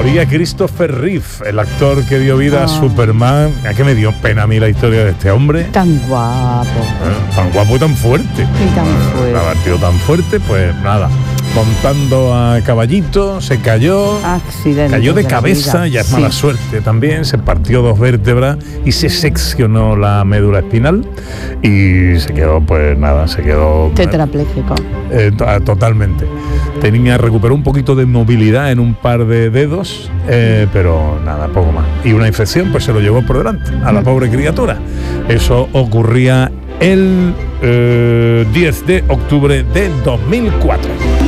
Moría Christopher Reeve, el actor que dio vida a Superman. ¿A qué me dio pena a mí la historia de este hombre? Tan guapo. Tan guapo y tan fuerte. Y tan fuerte. La batió tan fuerte, pues nada. Montando a caballito, se cayó. Accidente. Cayó de cabeza, ya es mala suerte también. Se partió 2 vértebras y se seccionó la médula espinal. Y se quedó, pues nada, tetrapléjico. Totalmente. Recuperó un poquito de movilidad en un par de dedos, pero nada, poco más. Y una infección, pues se lo llevó por delante a la pobre criatura. Eso ocurría el 10 de octubre de 2004.